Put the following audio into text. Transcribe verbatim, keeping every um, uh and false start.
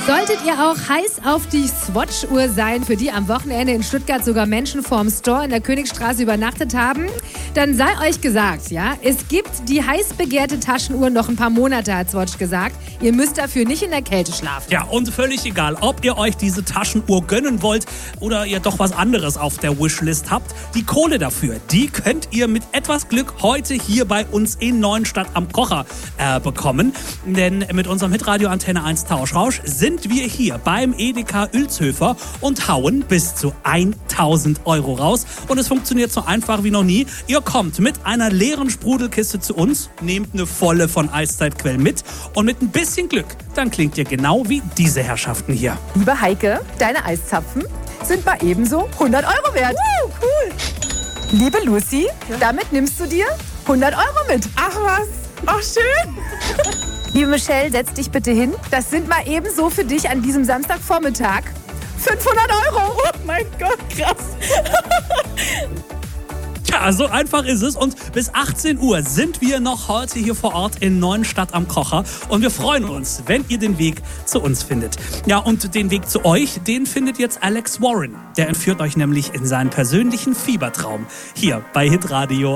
Solltet ihr auch heiß auf die Swatch-Uhr sein, für die am Wochenende in Stuttgart sogar Menschen vorm Store in der Königstraße übernachtet haben, dann sei euch gesagt, ja, es gibt die heiß begehrte Taschenuhr noch ein paar Monate, hat Swatch gesagt. Ihr müsst dafür nicht in der Kälte schlafen. Ja, und völlig egal, ob ihr euch diese Taschenuhr gönnen wollt oder ihr doch was anderes auf der Wishlist habt, die Kohle dafür, die könnt ihr mit etwas Glück heute hier bei uns in Neuenstadt am Kocher äh, bekommen. Denn mit unserem Hitradio Antenne eins Tauschrausch sind wir hier beim Edeka Uelzhöfer und hauen bis zu tausend Euro raus. Und es funktioniert so einfach wie noch nie. Ihr kommt mit einer leeren Sprudelkiste zu uns, nehmt eine volle von Eiszeitquell mit und mit ein bisschen Glück, dann klingt ihr genau wie diese Herrschaften hier. Liebe Heike, deine Eiszapfen sind mal ebenso hundert Euro wert. Uh, cool. Liebe Lucy, ja. Damit nimmst du dir hundert Euro mit. Ach was, ach schön. Liebe Michelle, setz dich bitte hin. Das sind mal ebenso für dich an diesem Samstagvormittag fünfhundert Euro. Oh mein Gott, krass. Tja, so einfach ist es. Und bis achtzehn Uhr sind wir noch heute hier vor Ort in Neuenstadt am Kocher. Und wir freuen uns, wenn ihr den Weg zu uns findet. Ja, und den Weg zu euch, den findet jetzt Alex Warren. Der entführt euch nämlich in seinen persönlichen Fiebertraum. Hier bei Hitradio